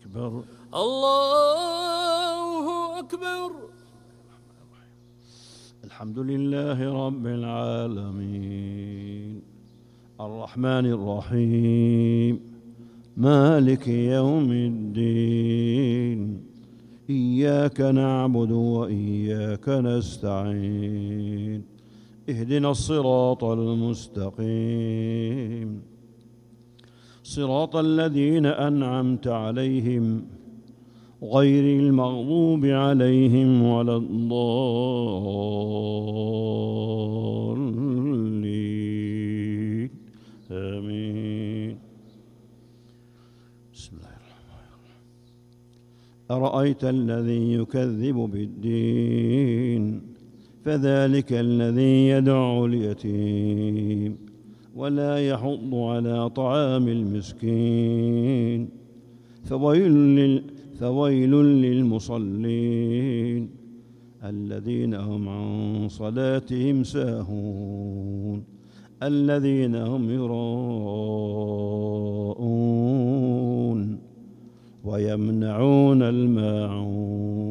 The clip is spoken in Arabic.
أكبر. الله أكبر. الحمد لله رب العالمين الرحمن الرحيم مالك يوم الدين إياك نعبد وإياك نستعين اهدنا الصراط المستقيم صراط الذين أنعمت عليهم غير المغضوب عليهم ولا الضالين آمين. بسم الله الرحمن الرحيم. أرأيت الذي يكذب بالدين فذلك الذي يدع اليتيم ولا يحض على طعام المسكين فويل للمصلين الذين هم عن صلاتهم ساهون الذين هم يراءون ويمنعون الماعون